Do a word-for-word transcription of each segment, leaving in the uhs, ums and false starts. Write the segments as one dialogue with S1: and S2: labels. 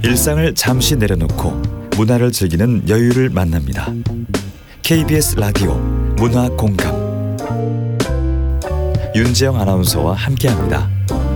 S1: 일상을 잠시 내려놓고 문화를 즐기는 여유를 만납니다. 케이비에스 라디오 문화공감 윤지영 아나운서와 함께합니다.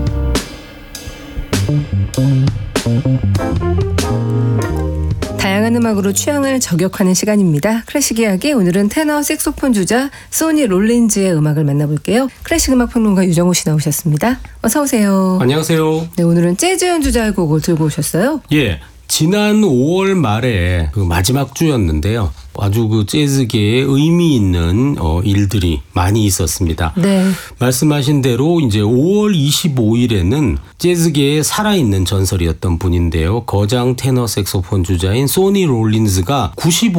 S2: 다양한 음악으로 취향을 저격하는 시간입니다. 클래식 이야기, 오늘은 테너 색소폰 주자 소니 롤린즈의 음악을 만나볼게요. 클래식 음악 평론가 유정호 씨 나오셨습니다. 어서 오세요.
S3: 안녕하세요.
S2: 네, 오늘은 재즈 연주자의 곡을 들고 오셨어요.
S3: 예, 지난 오월 말에 그 마지막 주였는데요. 아주 그 재즈계에 의미 있는 어, 일들이 많이 있었습니다.
S2: 네.
S3: 말씀하신 대로 이제 오월 이십오일에는 재즈계에 살아있는 전설이었던 분인데요. 거장 테너 색소폰 주자인 소니 롤린즈가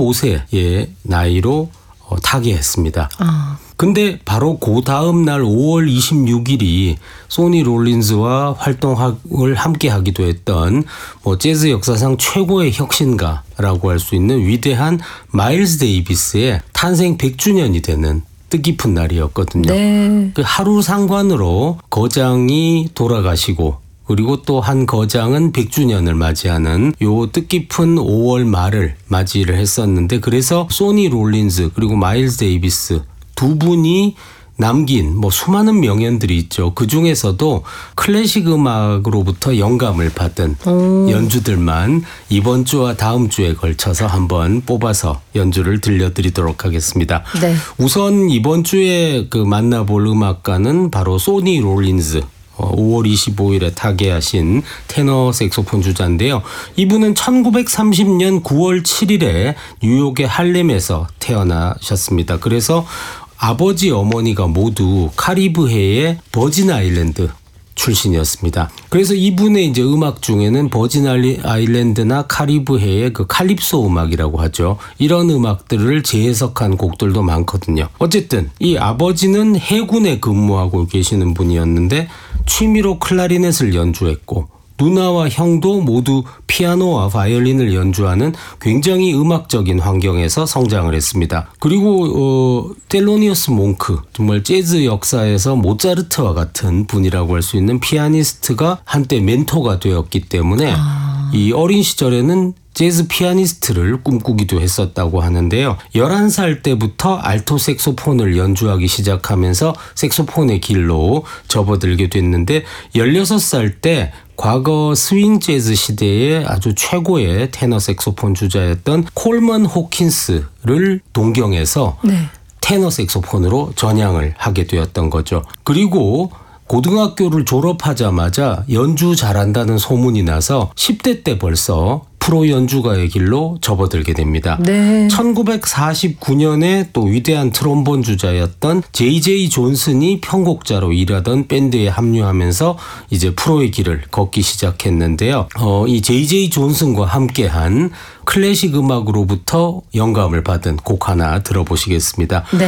S3: 구십오세의 나이로 어, 타계했습니다.
S2: 아.
S3: 근데 바로 그 다음 날 오월 이십육일이 소니 롤린즈와 활동을 함께 하기도 했던 뭐 재즈 역사상 최고의 혁신가라고 할 수 있는 위대한 마일스 데이비스의 탄생 백 주년이 되는 뜻깊은 날이었거든요.
S2: 네.
S3: 그 하루 상관으로 거장이 돌아가시고 그리고 또 한 거장은 백 주년을 맞이하는 요 뜻깊은 오월 말을 맞이를 했었는데, 그래서 소니 롤린즈 그리고 마일스 데이비스 두 분이 남긴 뭐 수많은 명연들이 있죠. 그 중에서도 클래식 음악으로부터 영감을 받은 오. 연주들만 이번 주와 다음 주에 걸쳐서 한번 뽑아서 연주를 들려드리도록 하겠습니다.
S2: 네.
S3: 우선 이번 주에 그 만나볼 음악가는 바로 소니 롤린즈, 오월 이십오일에 타계하신 테너 색소폰 주자인데요. 이분은 천구백삼십년 구월 칠일에 뉴욕의 할렘에서 태어나셨습니다. 그래서 아버지 어머니가 모두 카리브해의 버진 아일랜드 출신이었습니다. 그래서 이분의 이제 음악 중에는 버진 아일랜드나 카리브해의 그 칼립소 음악이라고 하죠. 이런 음악들을 재해석한 곡들도 많거든요. 어쨌든 이 아버지는 해군에 근무하고 계시는 분이었는데 취미로 클라리넷을 연주했고, 누나와 형도 모두 피아노와 바이올린을 연주하는 굉장히 음악적인 환경에서 성장을 했습니다. 그리고 어, 텔로니우스 몽크, 정말 재즈 역사에서 모차르트와 같은 분이라고 할 수 있는 피아니스트가 한때 멘토가 되었기 때문에 아. 이 어린 시절에는 재즈 피아니스트를 꿈꾸기도 했었다고 하는데요. 열한 살 때부터 알토 색소폰을 연주하기 시작하면서 색소폰의 길로 접어들게 됐는데, 열여섯 살 때 과거 스윙 재즈 시대의 아주 최고의 테너 색소폰 주자였던 콜먼 호킨스를 동경해서 네. 테너 색소폰으로 전향을 하게 되었던 거죠. 그리고 고등학교를 졸업하자마자 연주 잘한다는 소문이 나서 십 대 때 벌써 프로 연주가의 길로 접어들게 됩니다.
S2: 네.
S3: 천구백사십구년에 또 위대한 트롬본 주자였던 제이제이 존슨이 편곡자로 일하던 밴드에 합류하면서 이제 프로의 길을 걷기 시작했는데요. 어, 이 제이제이 존슨과 함께한 클래식 음악으로부터 영감을 받은 곡 하나 들어보시겠습니다.
S2: 네.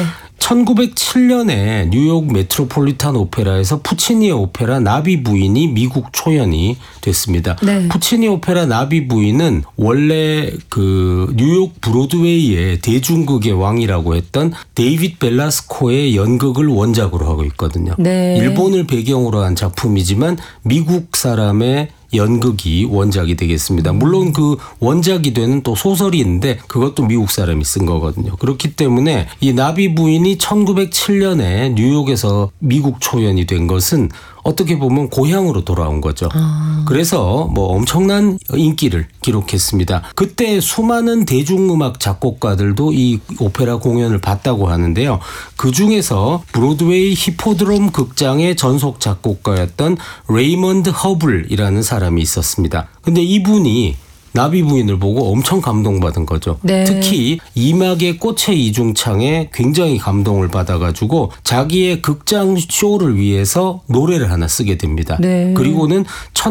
S3: 천구백칠년에 뉴욕 메트로폴리탄 오페라에서 푸치니의 오페라 나비 부인이 미국 초연이 됐습니다.
S2: 네.
S3: 푸치니 오페라 나비 부인은 원래 그 뉴욕 브로드웨이의 대중극의 왕이라고 했던 데이빗 벨라스코의 연극을 원작으로 하고 있거든요.
S2: 네.
S3: 일본을 배경으로 한 작품이지만 미국 사람의 연극이 원작이 되겠습니다. 물론 그 원작이 되는 또 소설이 있는데 그것도 미국 사람이 쓴 거거든요. 그렇기 때문에 이 나비 부인이 천구백칠년에 뉴욕에서 미국 초연이 된 것은 어떻게 보면 고향으로 돌아온 거죠.
S2: 아.
S3: 그래서 뭐 엄청난 인기를 기록했습니다. 그때 수많은 대중음악 작곡가들도 이 오페라 공연을 봤다고 하는데요. 그중에서 브로드웨이 히포드롬 극장의 전속 작곡가였던 레이먼드 허블이라는 사람이 있었습니다. 근데 이분이 나비 부인을 보고 엄청 감동받은 거죠.
S2: 네.
S3: 특히 이막의 꽃의 이중창에 굉장히 감동을 받아가지고 자기의 극장 쇼를 위해서 노래를 하나 쓰게 됩니다.
S2: 네.
S3: 그리고는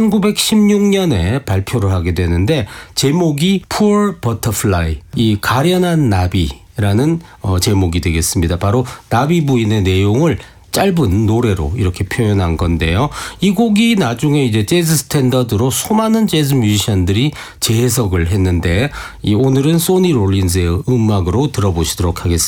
S3: 천구백십육년에 발표를 하게 되는데 제목이 Poor Butterfly, 이 가련한 나비라는 어, 제목이 되겠습니다. 바로 나비 부인의 내용을 짧은 노래로 이렇게 표현한 건데요. 이 곡이 나중에 이제 재즈 스탠더드로 수많은 재즈 뮤지션들이 재해석을 했는데, 이 오늘은 소니 롤린즈의 음악으로 들어보시도록 하겠습니다.